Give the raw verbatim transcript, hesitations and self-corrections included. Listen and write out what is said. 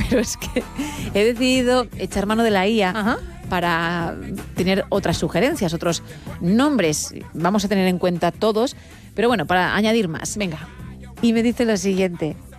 pero es que he decidido echar mano de la I A Ajá. para tener otras sugerencias, otros nombres. Vamos a tener en cuenta todos, pero bueno, para añadir más. Venga. Y me dice lo siguiente: